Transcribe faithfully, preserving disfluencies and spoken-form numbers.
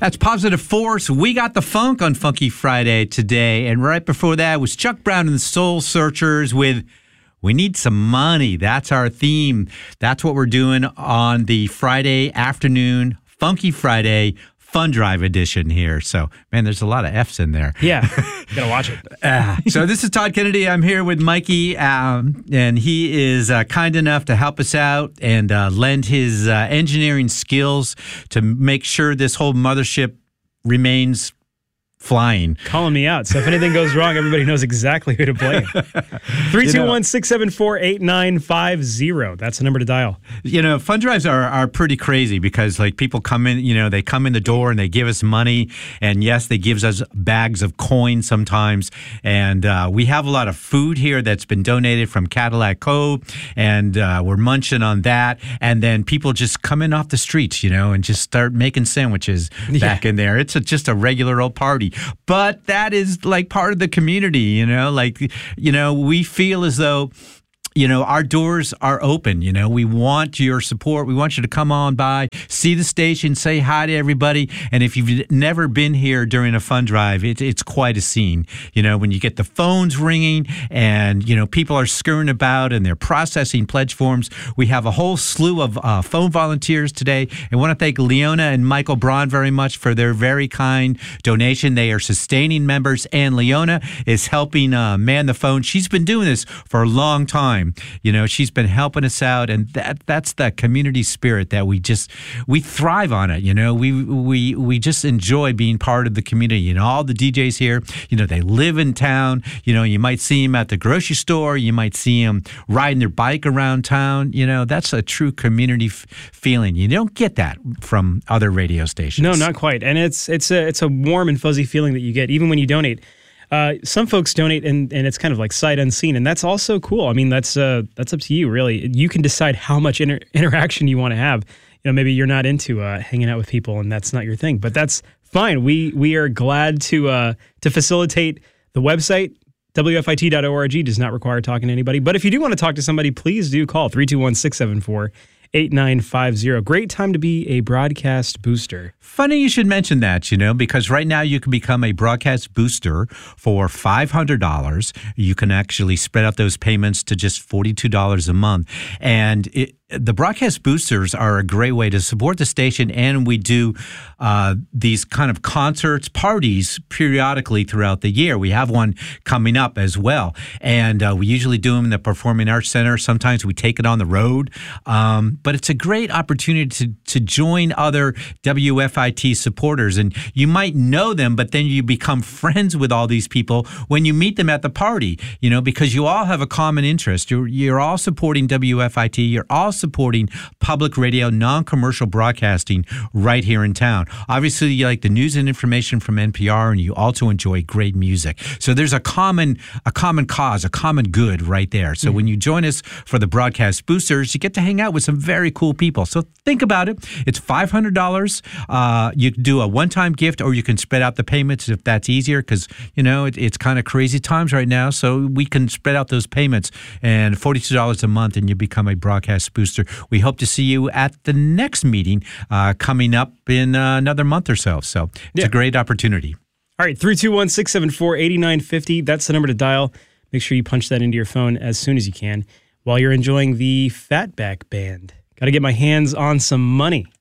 That's Positive Force. We got the funk on Funky Friday today. And right before that was Chuck Brown and the Soul Searchers with We Need Some Money. That's our theme. That's what we're doing on the Friday afternoon, Funky Friday Fun Drive edition here. So, man, there's a lot of F's in there. Yeah, gotta watch it. uh, so this is Todd Kennedy. I'm here with Mikey, um, and he is uh, kind enough to help us out and uh, lend his uh, engineering skills to make sure this whole mothership remains flying. Calling me out. So if anything goes wrong, everybody knows exactly who to blame. three two one, six seven four, eight nine five zero. That's the number to dial. You know, fund drives are, are pretty crazy because, like, people come in, you know, they come in the door and they give us money. And, yes, they give us bags of coins sometimes. And uh, we have a lot of food here that's been donated from Cadillac Co. And uh, we're munching on that. And then people just come in off the streets, you know, and just start making sandwiches yeah. back in there. It's a, just a regular old party. But that is like part of the community, you know, like, you know, we feel as though, you know, our doors are open. You know, we want your support. We want you to come on by, see the station, say hi to everybody. And if you've never been here during a fund drive, it, it's quite a scene. You know, when you get the phones ringing and, you know, people are scurrying about and they're processing pledge forms. We have a whole slew of uh, phone volunteers today. I want to thank Leona and Michael Braun very much for their very kind donation. They are sustaining members, and Leona is helping uh, man the phone. She's been doing this for a long time. You know, she's been helping us out, and that that's the community spirit that we just we thrive on it. You know, we we we just enjoy being part of the community. You know, all the D Js here, you know, they live in town. You know, you might see them at the grocery store. You might see them riding their bike around town. You know, that's a true community f- feeling. You don't get that from other radio stations. No, not quite. And it's it's a it's a warm and fuzzy feeling that you get even when you donate. Uh, some folks donate and, and it's kind of like sight unseen, and that's also cool. I mean, that's uh, that's up to you, really. You can decide how much inter- interaction you want to have. You know, maybe you're not into uh, hanging out with people, and that's not your thing, but that's fine. We we are glad to uh, to facilitate the website. W F I T dot org does not require talking to anybody, but if you do want to talk to somebody, please do call three two one, six seven four, eight nine five zero. Great time to be a broadcast booster. Funny you should mention that, you know, because right now you can become a broadcast booster for five hundred dollars. You can actually spread out those payments to just forty-two dollars a month. And it, the broadcast boosters are a great way to support the station, and we do uh, these kind of concerts, parties periodically throughout the year. We have one coming up as well, and uh, we usually do them in the Performing Arts Center. Sometimes we take it on the road, um, but it's a great opportunity to, to join other W F I T supporters, and you might know them, but then you become friends with all these people when you meet them at the party, you know, because you all have a common interest. You're, you're all supporting W F I T. You're all supporting public radio, non-commercial broadcasting right here in town. Obviously, you like the news and information from N P R, and you also enjoy great music. So there's a common a common cause, a common good right there. So mm-hmm. when you join us for the broadcast boosters, you get to hang out with some very cool people. So think about it. It's five hundred dollars. Uh, you can do a one-time gift, or you can spread out the payments if that's easier, because, you know, it, it's kind of crazy times right now. So we can spread out those payments, and forty-two dollars a month, and you become a broadcast booster. We hope to see you at the next meeting uh, coming up in uh, another month or so. So it's yeah. a great opportunity. All right, three two one, six seven four, eight nine five zero. That's the number to dial. Make sure you punch that into your phone as soon as you can while you're enjoying the Fatback Band. Got to get my hands on some money.